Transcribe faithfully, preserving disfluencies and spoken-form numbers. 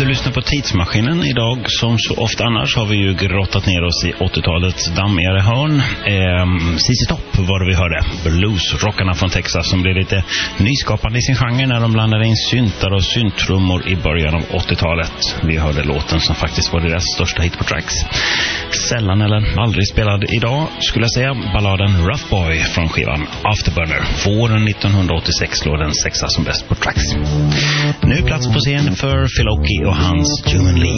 Du lyssnar på Tidsmaskinen. Idag som så ofta annars har vi ju grottat ner oss i åttiotalets dammigare hörn. ehm, C C Top var det vi hörde. Bluesrockarna från Texas som blev lite nyskapande i sin genre när de blandade in syntar och syntrummor i början av åttiotalet. Vi hörde låten som faktiskt var deras största hit på tracks. Sällan eller aldrig spelad idag skulle jag säga, balladen Rough Boy från skivan Afterburner. Våren nittonhundraåttiosex låg den sexa som bäst på tracks. Nu plats på scen för Phil Oakey och hans Human League.